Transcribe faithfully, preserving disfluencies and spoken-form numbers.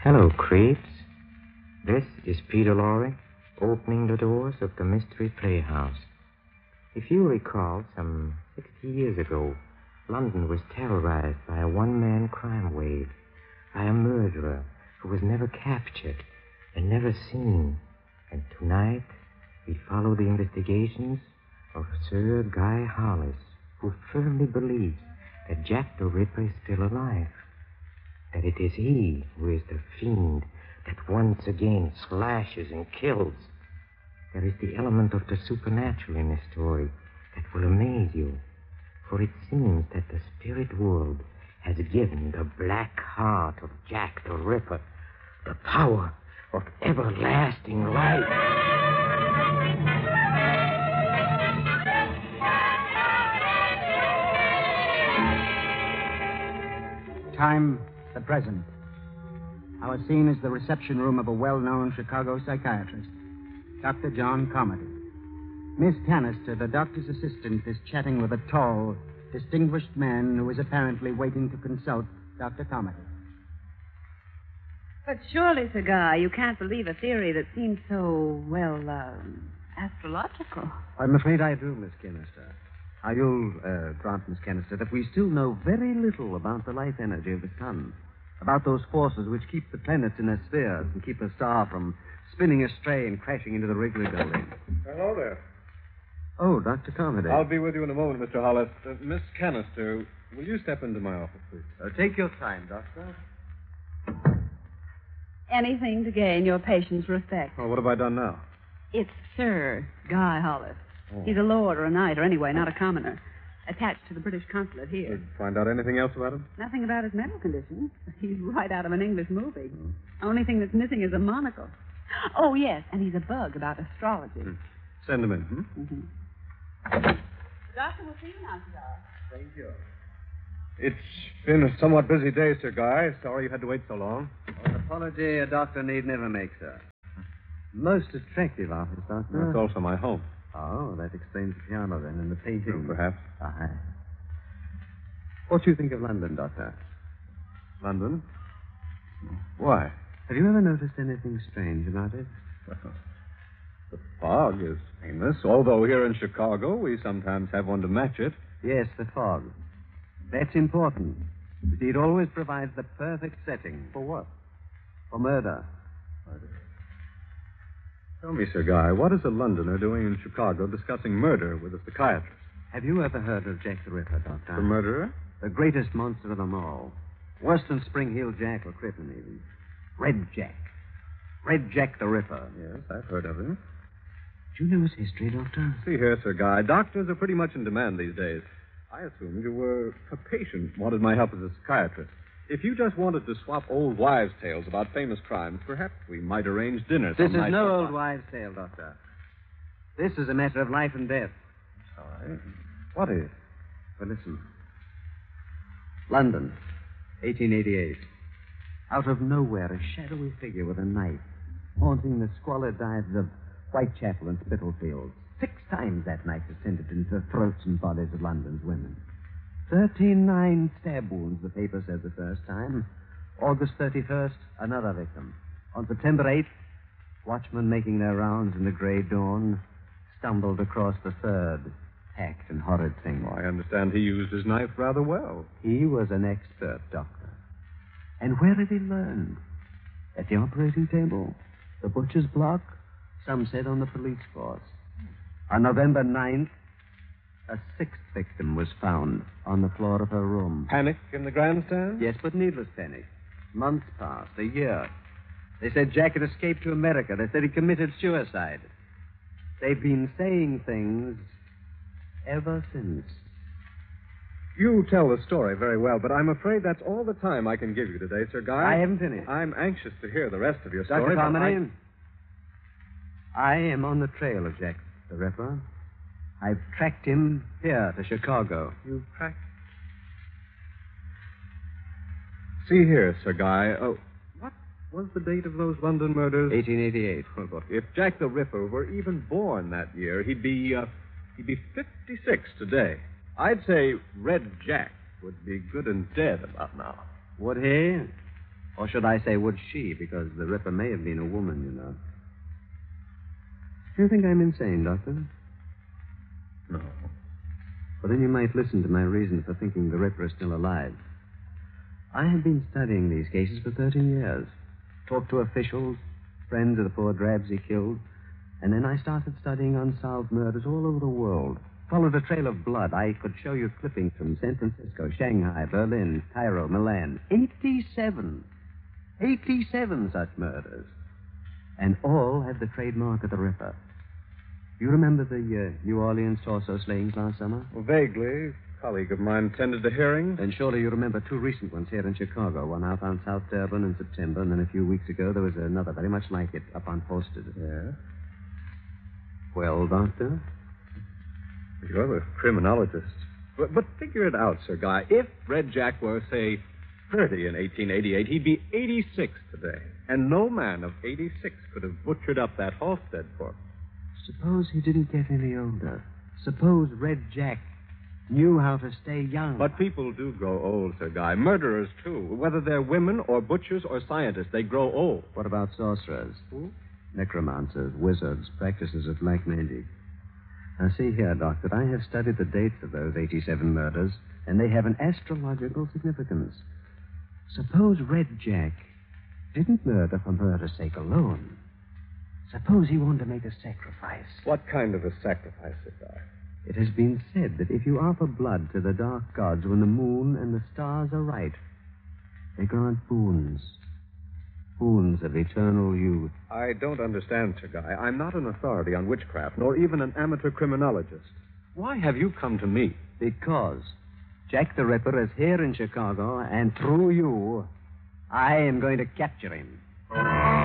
Hello, creeps. This is Peter Lorre, opening the doors of the Mystery Playhouse. If you recall, some sixty years ago, London was terrorized by a one-man crime wave, by a murderer who was never captured and never seen. And tonight, we follow the investigations of Sir Guy Hollis, who firmly believes that Jack the Ripper is still alive. That it is he who is the fiend that once again slashes and kills. There is the element of the supernatural in this story that will amaze you. For it seems that the spirit world has given the black heart of Jack the Ripper the power of everlasting life. Time, the present. Our scene is the reception room of a well-known Chicago psychiatrist, Doctor John Carmody. Miss Canister, the doctor's assistant, is chatting with a tall, distinguished man who is apparently waiting to consult Doctor Carmody. But surely, Sir Guy, you can't believe a theory that seems so, well, uh, astrological. I'm afraid I do, Miss Canister. Now, you'll uh, grant, Miss Canister, that we still know very little about the life energy of the sun, about those forces which keep the planets in their spheres and keep the star from spinning astray and crashing into the Wrigley building. Hello there. Oh, Doctor Carmody. I'll be with you in a moment, Mister Hollis. Uh, Miss Canister, will you step into my office, please? Uh, take your time, Doctor. Anything to gain your patient's respect. Well, what have I done now? It's Sir Guy Hollis. Oh. He's a lord or a knight, or anyway, not a commoner. Attached to the British consulate here. Did you find out anything else about him? Nothing about his medical condition. He's right out of an English movie. Mm. Only thing that's missing is a monocle. Oh, yes, and he's a bug about astrology. Hmm. Send him in, hmm? Mm-hmm. Doctor, we'll see you now, sir. Thank you. It's been a somewhat busy day, Sir Guy. Sorry you had to wait so long. An apology a doctor need never make, sir. Most attractive office, Doctor. That's also my home. Oh, that explains the piano, then, and the painting. Perhaps. Aye. What do you think of London, Doctor? London? Why? Have you ever noticed anything strange about it? Well, the fog is famous, although here in Chicago we sometimes have one to match it. Yes, the fog. That's important. You see, it always provides the perfect setting. For what? For murder. Murder? Tell me, Sir Guy, what is a Londoner doing in Chicago discussing murder with a psychiatrist? Have you ever heard of Jack the Ripper, Doctor? The murderer? The greatest monster of them all. Worse than Spring Hill Jack or Crippen, even. Red Jack. Red Jack the Ripper. Yes, I've heard of him. Do you know his history, Doctor? See here, Sir Guy, doctors are pretty much in demand these days. I assumed you were a patient, wanted my help as a psychiatrist. If you just wanted to swap old wives' tales about famous crimes, perhaps we might arrange dinner. This is night no sometime. old wives' tale, Doctor. This is a matter of life and death. Sorry. What is? Well, listen. London, eighteen eighty-eight. Out of nowhere, a shadowy figure with a knife, haunting the squalid dives of Whitechapel and Spitalfields. Six times that knife descended into the throats and bodies of London's women. Thirty-nine stab wounds, the paper said the first time. August thirty-first, another victim. On September eighth, watchmen making their rounds in the gray dawn stumbled across the third hacked and horrid thing. Well, I understand he used his knife rather well. He was an expert, Doctor. And where had he learned? At the operating table? The butcher's block? Some said on the police force. On November ninth, a sixth victim was found on the floor of her room. Panic in the grandstand? Yes, but needless panic. Months passed, a year. They said Jack had escaped to America. They said he committed suicide. They've been saying things ever since. You tell the story very well, but I'm afraid that's all the time I can give you today, Sir Guy. I haven't finished. I'm anxious to hear the rest of your story. Doctor but Carmody, I... I am on the trail of Jack the Ripper. I've tracked him here to Chicago. You've tracked... See here, Sir Guy. Oh, what was the date of those London murders? eighteen eighty-eight. Well, look, if Jack the Ripper were even born that year, he'd be, uh, he'd be fifty-six today. I'd say Red Jack would be good and dead about now. Would he? Or should I say, would she? Because the Ripper may have been a woman, you know. Do you think I'm insane, Doctor? No. Well, then you might listen to my reason for thinking the Ripper is still alive. I have been studying these cases for thirteen years. Talked to officials, friends of the poor drabs he killed, and then I started studying unsolved murders all over the world. Followed a trail of blood. I could show you clippings from San Francisco, Shanghai, Berlin, Cairo, Milan. eighty-seven. eighty-seven such murders. And all have the trademark of the Ripper. You remember the uh, New Orleans torso slayings last summer? Well, vaguely. A colleague of mine attended the hearing. Then surely you remember two recent ones here in Chicago. One out on South Durban in September, and then a few weeks ago there was another very much like it up on Posted. Yeah? Well, Doctor? You're a criminologist. But, but figure it out, Sir Guy. If Red Jack were, say, thirty in eighteen eighty-eight, he'd be eighty-six today. And no man of eighty-six could have butchered up that Halstead corpse. Suppose he didn't get any older. Suppose Red Jack knew how to stay young. But people do grow old, Sir Guy. Murderers, too. Whether they're women or butchers or scientists, they grow old. What about sorcerers? Who? Necromancers, wizards, practices of black magic. Now, see here, Doctor, I have studied the dates of those eighty-seven murders, and they have an astrological significance. Suppose Red Jack didn't murder for murder's sake alone. Suppose he wanted to make a sacrifice. What kind of a sacrifice, Sir Guy? It has been said that if you offer blood to the dark gods when the moon and the stars are right, they grant boons. Boons of eternal youth. I don't understand, Sir Guy. I'm not an authority on witchcraft, nor even an amateur criminologist. Why have you come to me? Because Jack the Ripper is here in Chicago, and through you, I am going to capture him.